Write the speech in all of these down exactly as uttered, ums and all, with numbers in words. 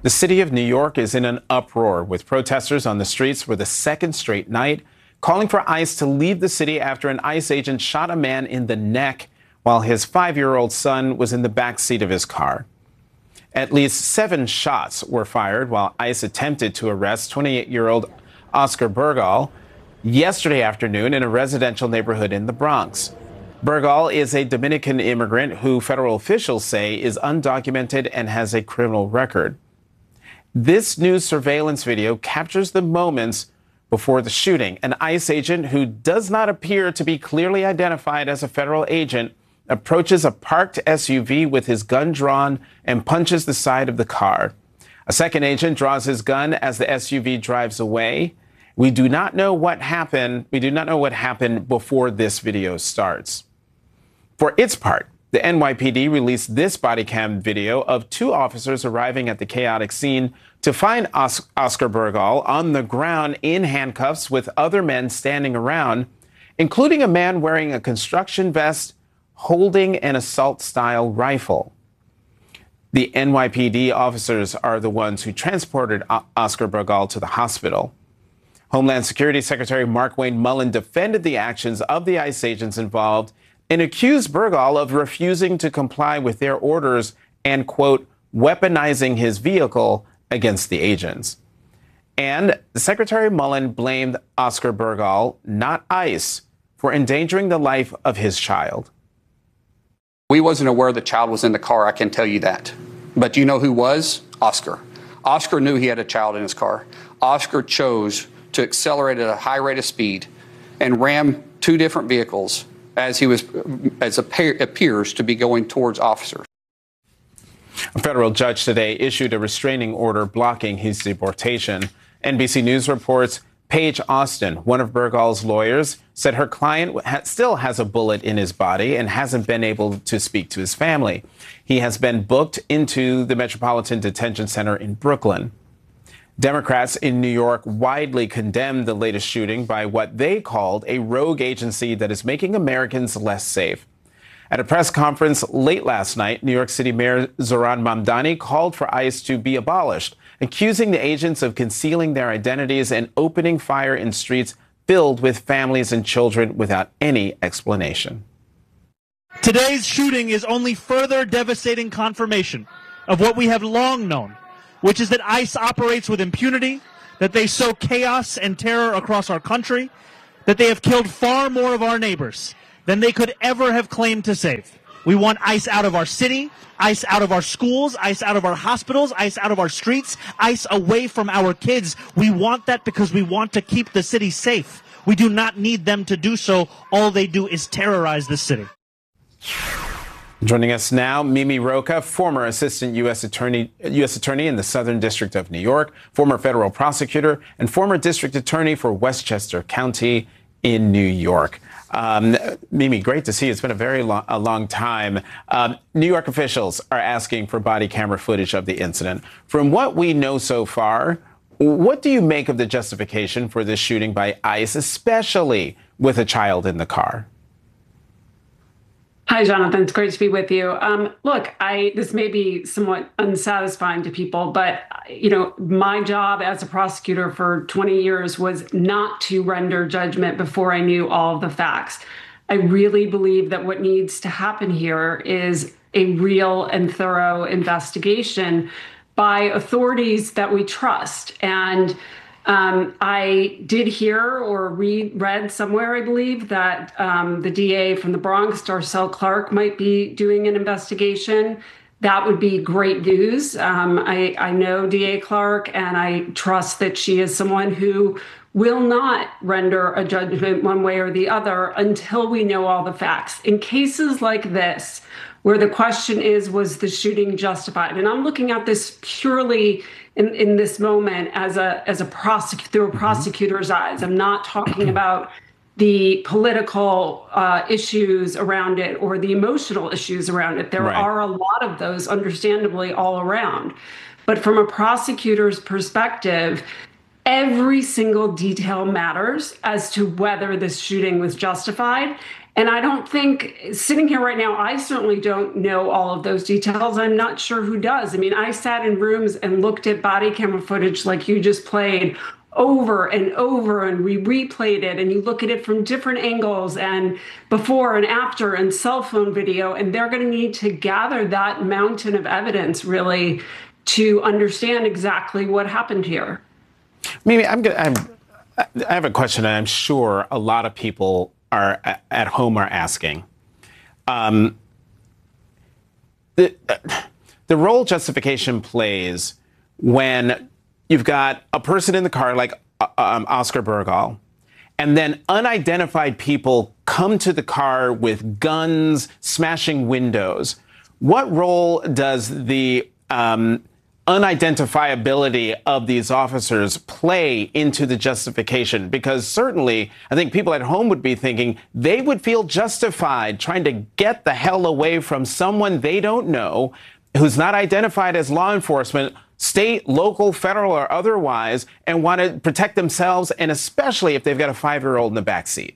The city of New York is in an uproar with protesters on the streets for the second straight night, calling for ICE to leave the city after an ICE agent shot a man in the neck while his five-year-old son was in the back seat of his car. At least seven shots were fired while ICE attempted to arrest twenty-eight-year-old Oscar Burgal yesterday afternoon in a residential neighborhood in the Bronx. Burgal is a Dominican immigrant who federal officials say is undocumented and has a criminal record. This news surveillance video captures the moments before the shooting. An ICE agent who does not appear to be clearly identified as a federal agent approaches a parked S U V with his gun drawn and punches the side of the car. A second agent draws his gun as the S U V drives away. We do not know what happened. We do not know what happened before this video starts. For its part, the N Y P D released this body cam video of two officers arriving at the chaotic scene to find Os- Oscar Burgal on the ground in handcuffs with other men standing around, including a man wearing a construction vest holding an assault-style rifle. The N Y P D officers are the ones who transported o- Oscar Burgal to the hospital. Homeland Security Secretary Markwayne Mullin defended the actions of the ICE agents involved and accused Burgal of refusing to comply with their orders and, quote, weaponizing his vehicle against the agents. And Secretary Mullin blamed Oscar Burgal, not ICE, for endangering the life of his child. We wasn't aware the child was in the car, I can tell you that. But you know who was? Oscar. Oscar knew he had a child in his car. Oscar chose to accelerate at a high rate of speed and ram two different vehicles as he was, as appears to be going towards officers. A federal judge today issued a restraining order blocking his deportation. N B C News reports Paige Austin, one of Burgal's lawyers, said her client ha- still has a bullet in his body and hasn't been able to speak to his family. He has been booked into the Metropolitan Detention Center in Brooklyn. Democrats in New York widely condemned the latest shooting by what they called a rogue agency that is making Americans less safe. At a press conference late last night, New York City Mayor Zohran Mamdani called for ICE to be abolished, accusing the agents of concealing their identities and opening fire in streets filled with families and children without any explanation. Today's shooting is only further devastating confirmation of what we have long known, which is that ICE operates with impunity, that they sow chaos and terror across our country, that they have killed far more of our neighbors than they could ever have claimed to save. We want ICE out of our city, ICE out of our schools, ICE out of our hospitals, ICE out of our streets, ICE away from our kids. We want that because we want to keep the city safe. We do not need them to do so. All they do is terrorize the city. Joining us now, Mimi Rocah, former assistant U S attorney, U S attorney in the Southern District of New York, former federal prosecutor, and former district attorney for Westchester County in New York. Um, Mimi, great to see you. It's been a very long, a long time. Um, New York officials are asking for body camera footage of the incident. From what we know so far, what do you make of the justification for this shooting by ICE, especially with a child in the car? Hi, Jonathan. It's great to be with you. Um, look, I this may be somewhat unsatisfying to people, but you know, my job as a prosecutor for twenty years was not to render judgment before I knew all of the facts. I really believe that what needs to happen here is a real and thorough investigation by authorities that we trust. And Um, I did hear or read, read somewhere, I believe, that um, the D A from the Bronx, Darcel Clark, might be doing an investigation. That would be great news. Um, I, I know D A Clark, and I trust that she is someone who will not render a judgment one way or the other until we know all the facts. In cases like this, where the question is, was the shooting justified? And I'm looking at this purely in, in this moment as a as a prosec- through a prosecutor's eyes. I'm not talking about the political uh, issues around it or the emotional issues around it. There Right. are a lot of those, understandably, all around. But from a prosecutor's perspective, every single detail matters as to whether this shooting was justified. And I don't think, sitting here right now, I certainly don't know all of those details. I'm not sure who does. I mean, I sat in rooms and looked at body camera footage like you just played over and over, and we replayed it, and you look at it from different angles and before and after and cell phone video, and they're going to need to gather that mountain of evidence really to understand exactly what happened here. Mimi, I'm gonna, I'm, I have a question, and I'm sure a lot of people are at home are asking. Um, the, the role justification plays when you've got a person in the car like um, Oscar Burgall, and then unidentified people come to the car with guns, smashing windows. What role does the um, unidentifiability of these officers play into the justification? Because certainly, I think people at home would be thinking they would feel justified trying to get the hell away from someone they don't know, who's not identified as law enforcement, state, local, federal, or otherwise, and want to protect themselves, and especially if they've got a five-year-old in the back seat.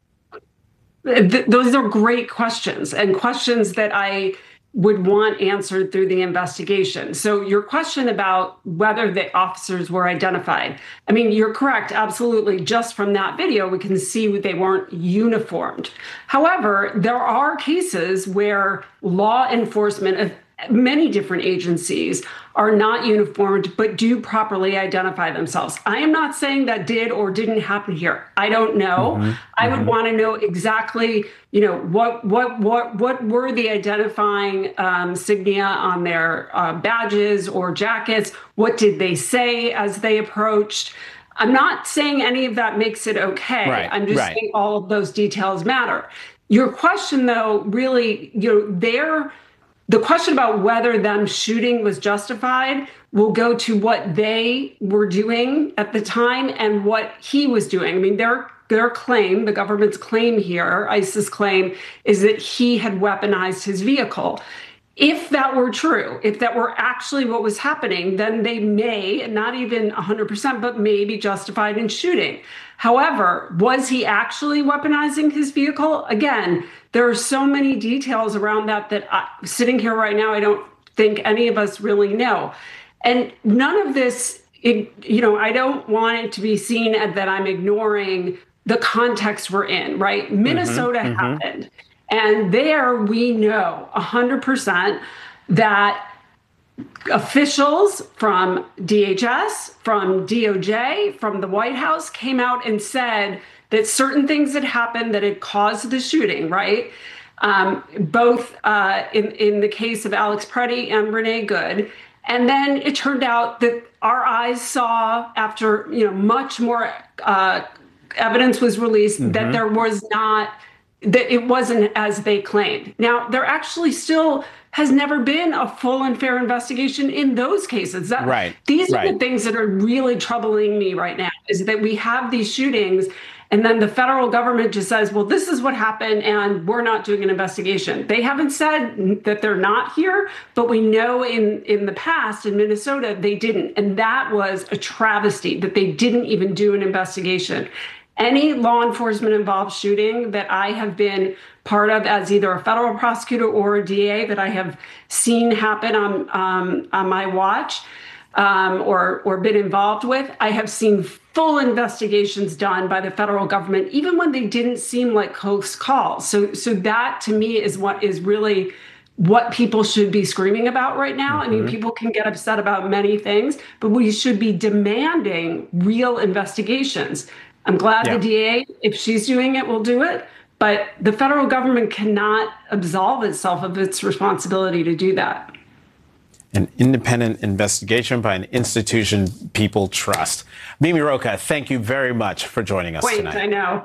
Th- those are great questions, and questions that I would want answered through the investigation. So your question about whether the officers were identified, I mean, you're correct, absolutely. Just from that video, we can see they weren't uniformed. However, there are cases where law enforcement of many different agencies are not uniformed, but do properly identify themselves. I am not saying that did or didn't happen here. I don't know. Mm-hmm. I would mm-hmm. want to know exactly, you know, what what what what were the identifying um, insignia on their uh, badges or jackets? What did they say as they approached? I'm not saying any of that makes it okay. Right, I'm just right. saying all of those details matter. Your question, though, really, you know, they're the question about whether them shooting was justified will go to what they were doing at the time and what he was doing. I mean, their their claim, the government's claim here, ICE's claim, is that he had weaponized his vehicle. If that were true, if that were actually what was happening, then they may, not even one hundred percent, but may be justified in shooting. However, was he actually weaponizing his vehicle? Again, there are so many details around that that I, sitting here right now, I don't think any of us really know. And none of this, it, you know, I don't want it to be seen as that I'm ignoring the context we're in, right? Mm-hmm, Minnesota mm-hmm. happened. And there we know one hundred percent that officials from D H S, from D O J, from the White House came out and said that certain things had happened that had caused the shooting, right? Um, both uh, in, in the case of Alex Preddy and Renee Good. And then it turned out that our eyes saw, after you know much more uh, evidence was released, mm-hmm. that there was not, that it wasn't as they claimed. Now, there actually still has never been a full and fair investigation in those cases. That, right. These right. are the things that are really troubling me right now, is that we have these shootings and then the federal government just says, well, this is what happened and we're not doing an investigation. They haven't said that they're not here, but we know in, in the past in Minnesota, they didn't. And that was a travesty that they didn't even do an investigation. Any law enforcement involved shooting that I have been part of as either a federal prosecutor or a D A that I have seen happen on, um, on my watch um, or, or been involved with, I have seen full investigations done by the federal government, even when they didn't seem like close calls. So, so that to me is what is really what people should be screaming about right now. Mm-hmm. I mean, people can get upset about many things, but we should be demanding real investigations. I'm glad yeah. the D A, if she's doing it, will do it. But the federal government cannot absolve itself of its responsibility to do that. An independent investigation by an institution people trust. Mimi Rocah, thank you very much for joining us Wait, tonight. I know.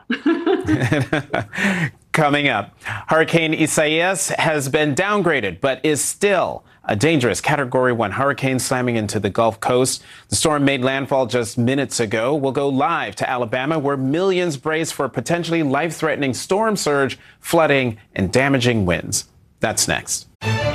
Coming up, Hurricane Isaias has been downgraded, but is still a dangerous Category one hurricane slamming into the Gulf Coast. The storm made landfall just minutes ago. We'll go live to Alabama, where millions brace for a potentially life-threatening storm surge, flooding, and damaging winds. That's next.